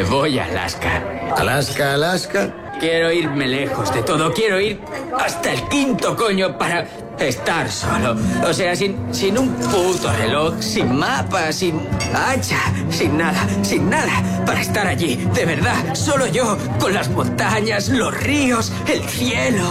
voy a Alaska. ¿Alaska, Alaska? Quiero irme lejos de todo. Quiero ir hasta el quinto, coño, para estar solo. O sea, sin un puto reloj, sin mapa, sin hacha, sin nada. Para estar allí, de verdad, solo yo, con las montañas, los ríos, el cielo.